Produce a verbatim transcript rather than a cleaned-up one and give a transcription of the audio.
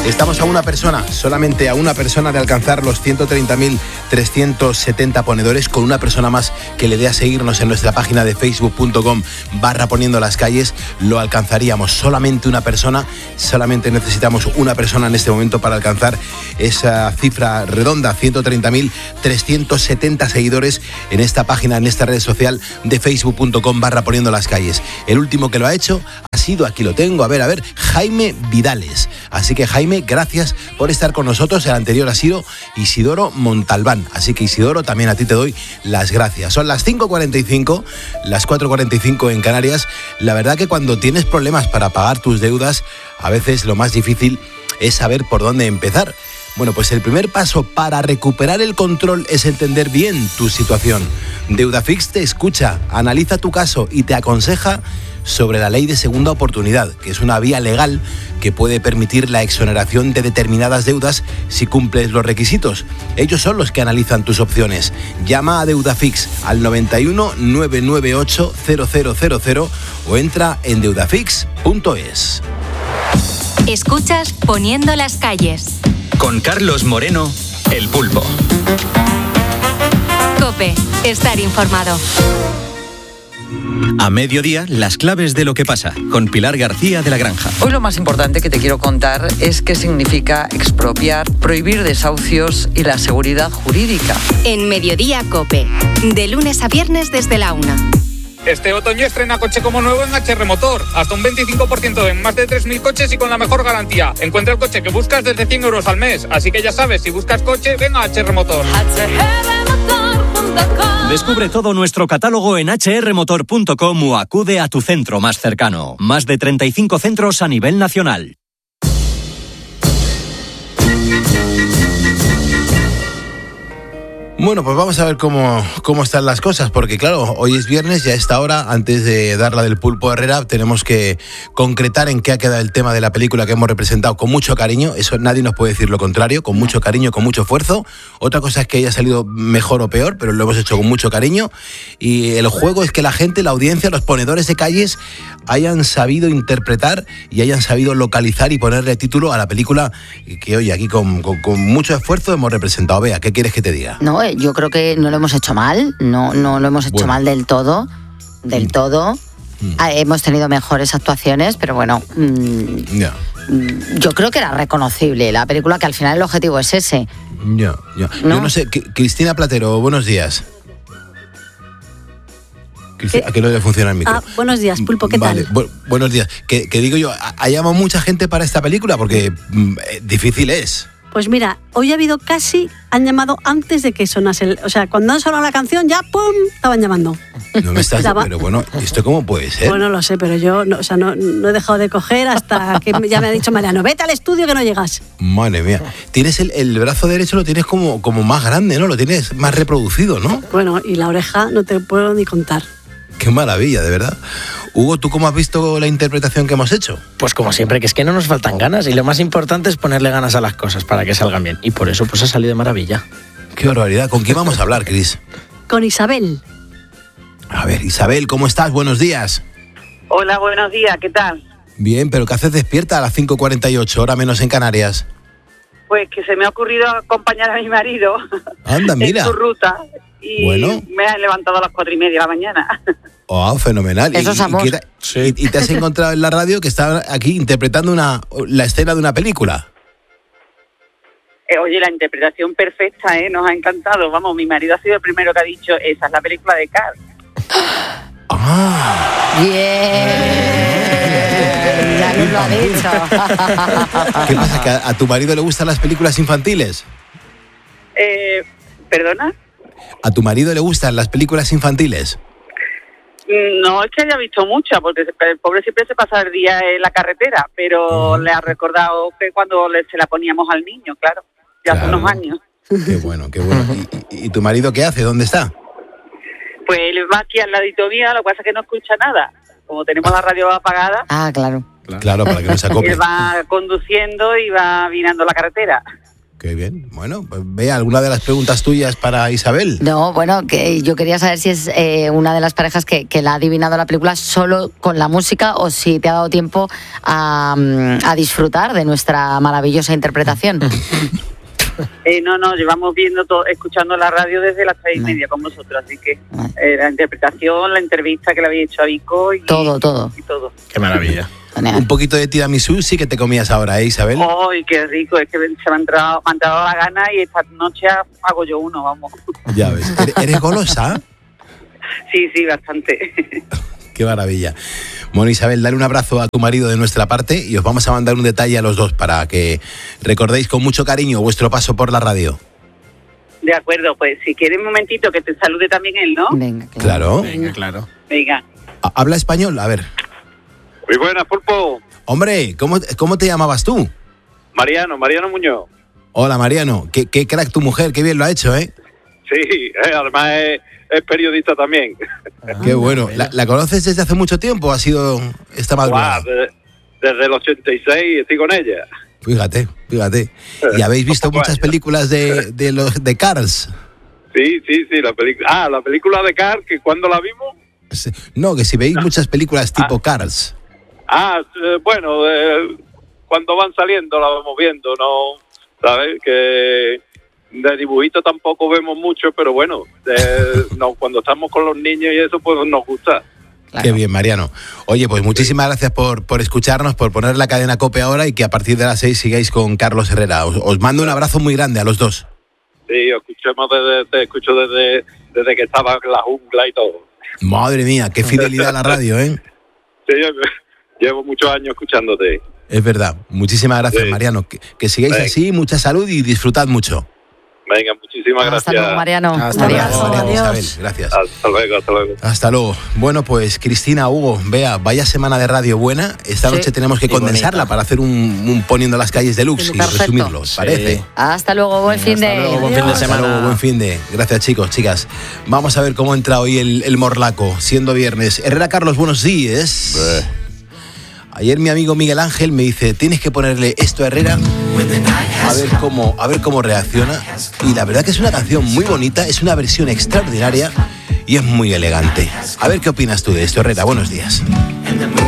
Estamos a una persona, solamente a una persona de alcanzar los ciento treinta mil trescientos setenta ponedores, con una persona más que le dé a seguirnos en nuestra página de facebook.com barra poniendo las calles, lo alcanzaríamos. Solamente una persona, solamente necesitamos una persona en este momento para alcanzar esa cifra redonda, ciento treinta mil trescientos setenta seguidores en esta página, en esta red social de facebook.com barra poniendo las calles. El último que lo ha hecho ha sido, aquí lo tengo, a ver, a ver, Jaime Vidales. Así que Jaime, gracias por estar con nosotros. El anterior ha sido Isidoro Montalbán. Así que Isidoro, también a ti te doy las gracias. Son las cinco cuarenta y cinco, las cuatro cuarenta y cinco en Canarias. La verdad que cuando tienes problemas para pagar tus deudas, a veces lo más difícil es saber por dónde empezar. Bueno, pues el primer paso para recuperar el control es entender bien tu situación. Deudafix te escucha, analiza tu caso y te aconseja sobre la ley de segunda oportunidad, que es una vía legal que puede permitir la exoneración de determinadas deudas si cumples los requisitos. Ellos son los que analizan tus opciones. Llama a Deudafix al noventa y uno, novecientos noventa y ocho, cero cero cero cero o entra en deudafix punto es. Escuchas Poniendo las calles. Con Carlos Moreno, El Pulpo. COPE, estar informado. A mediodía, las claves de lo que pasa, con Pilar García de la Granja. Hoy lo más importante que te quiero contar es qué significa expropiar, prohibir desahucios y la seguridad jurídica. En Mediodía COPE, de lunes a viernes desde la una. Este otoño estrena coche como nuevo en H R Motor. Hasta un veinticinco por ciento en más de tres mil coches y con la mejor garantía. Encuentra el coche que buscas desde cien euros al mes. Así que ya sabes, si buscas coche, ven a H R Motor. hache erre motor punto com. Descubre todo nuestro catálogo en hache erre motor punto com o acude a tu centro más cercano. Más de treinta y cinco centros a nivel nacional. Bueno, pues vamos a ver cómo, cómo están las cosas, porque claro, hoy es viernes y a esta hora, antes de dar la del Pulpo Herrera, tenemos que concretar en qué ha quedado el tema de la película que hemos representado con mucho cariño. Eso nadie nos puede decir lo contrario, con mucho cariño, con mucho esfuerzo. Otra cosa es que haya salido mejor o peor, pero lo hemos hecho con mucho cariño. Y el juego es que la gente, la audiencia, los ponedores de calles hayan sabido interpretar y hayan sabido localizar y ponerle título a la película que hoy aquí con, con, con mucho esfuerzo hemos representado. Bea, ¿qué quieres que te diga? No, yo creo que no lo hemos hecho mal, no, no lo hemos hecho bueno. mal del todo, del mm. todo. Mm. Hemos tenido mejores actuaciones, pero bueno, mmm, yeah. yo creo que era reconocible la película, que al final el objetivo es ese. Ya, ya. ¿No? Yo no sé, Cristina Platero, buenos días. Cristina, ¿a qué no le funciona el micro? Ah, buenos días, Pulpo, ¿qué vale, tal? Bu- buenos días. Que, que digo yo, ¿ha llamado mucha gente para esta película? Porque mm, difícil es. Pues mira, hoy ha habido casi, han llamado antes de que sonase, el, o sea, cuando han sonado la canción ya, ¡pum!, estaban llamando. No me estás, pero bueno, ¿esto cómo puede ser? Bueno, lo sé, pero yo, no, o sea, no, no he dejado de coger hasta que ya me ha dicho Mariano, vete al estudio que no llegas. Madre mía, tienes el, el brazo derecho, lo tienes como, como más grande, ¿no? Lo tienes más reproducido, ¿no? Bueno, y la oreja no te puedo ni contar. Qué maravilla, de verdad. Hugo, ¿tú cómo has visto la interpretación que hemos hecho? Pues como siempre, que es que no nos faltan ganas y lo más importante es ponerle ganas a las cosas para que salgan bien. Y por eso pues ha salido de maravilla. Qué barbaridad. ¿Con quién vamos a hablar, Cris? Con Isabel. A ver, Isabel, ¿cómo estás? Buenos días. Hola, buenos días, ¿qué tal? Bien, pero ¿qué haces despierta a las cinco cuarenta y ocho, hora menos en Canarias? Pues que se me ha ocurrido acompañar a mi marido. Anda, mira. En su ruta. Y bueno. Me han levantado a las cuatro y media de la mañana. Oh, fenomenal. Eso es amor. Y, y, sí. y, y te has encontrado en la radio que está aquí interpretando una, la escena de una película. Eh, oye, la interpretación perfecta, ¿eh? Nos ha encantado. Vamos, mi marido ha sido el primero que ha dicho, esa es la película de Cars. Ah. Bien. Ya nos lo ha dicho. ¿Qué pasa? ¿Que a, a tu marido le gustan las películas infantiles? Eh, ¿Perdona? ¿A tu marido le gustan las películas infantiles? No es que haya visto muchas, porque el pobre siempre se pasa el día en la carretera, pero uh-huh. le ha recordado que cuando le, se la poníamos al niño, claro, ya claro. hace unos años. Qué bueno, qué bueno. ¿Y, y tu marido qué hace? ¿Dónde está? Pues él va aquí al ladito mío, lo que pasa es que no escucha nada. Como tenemos la radio apagada. Ah, claro. Claro, para que no se acopie. Él va conduciendo y va vinando la carretera. Qué bien. Bueno, pues vea, ¿alguna de las preguntas tuyas para Isabel? No, bueno, que yo quería saber si es eh, una de las parejas que, que la ha adivinado la película solo con la música o si te ha dado tiempo a, a disfrutar de nuestra maravillosa interpretación. Eh, no, no, llevamos viendo todo, escuchando la radio desde las seis y media con vosotros, así que eh, la interpretación, la entrevista que le habéis hecho a Vico y todo, todo. Y todo. Qué maravilla. Un poquito de tiramisú sí que te comías ahora, ¿eh, Isabel? ¡Ay, qué rico! Es que se me ha entrado, me ha entrado la gana y esta noche hago yo uno, vamos. Ya ves. ¿Eres, eres golosa? Sí, sí, bastante. Qué maravilla. Bueno, Isabel, dale un abrazo a tu marido de nuestra parte y os vamos a mandar un detalle a los dos para que recordéis con mucho cariño vuestro paso por la radio. De acuerdo, pues si quieres un momentito que te salude también él, ¿no? Venga, claro. Venga, claro. Venga. ¿Habla español? A ver. Muy buenas, Pulpo. Hombre, ¿cómo, cómo te llamabas tú? Mariano, Mariano Muñoz. Hola, Mariano. Qué, qué crack tu mujer, qué bien lo ha hecho, ¿eh? Sí, eh, además es, es periodista también. Ah, qué bueno. ¿La, ¿La conoces desde hace mucho tiempo o ha sido esta madrugada? Wow, desde, desde el ochenta y seis estoy con ella. Fíjate, fíjate. ¿Y habéis visto muchas películas de, de, los, de Cars? Sí, sí, sí, la película. Ah, la película de Cars, que ¿cuándo la vimos? No, que si veis muchas películas tipo ah. Cars. Ah, eh, bueno, eh, cuando van saliendo la vamos viendo, ¿no? ¿Sabes? Que de dibujito tampoco vemos mucho, pero bueno, eh, no, cuando estamos con los niños y eso, pues nos gusta. Claro. Qué bien, Mariano. Oye, pues muchísimas gracias por, por escucharnos, por poner la cadena COPE ahora y que a partir de las seis sigáis con Carlos Herrera. Os, os mando un abrazo muy grande a los dos. Sí, os escuchamos desde, te escucho desde, desde que estaba en la jungla y todo. Madre mía, qué fidelidad a la radio, ¿eh? Sí, llevo muchos años escuchándote. Es verdad. Muchísimas gracias, sí. Mariano. Que, que sigáis Venga. así, mucha salud y disfrutad mucho. Venga, muchísimas hasta gracias. Hasta luego, Mariano. Hasta Adiós. luego, Mariano. Adiós. Isabel, gracias. Hasta luego, hasta luego. Hasta luego. Bueno, pues Cristina, Hugo, vea, vaya semana de radio buena. Esta sí. noche tenemos que condensarla bonita. Para hacer un, un Poniendo las calles deluxe y resumirlo, ¿os parece? Sí. Hasta luego, buen fin de... Luego, buen fin de semana. Hasta luego, buen fin de... Gracias, chicos, chicas. Vamos a ver cómo entra hoy el, el morlaco, siendo viernes. Herrera Carlos, buenos días. Bleh. Ayer mi amigo Miguel Ángel me dice, tienes que ponerle esto a Herrera a ver cómo, a ver cómo reacciona. Y la verdad que es una canción muy bonita, es una versión extraordinaria y es muy elegante. A ver qué opinas tú de esto, Herrera. Buenos días.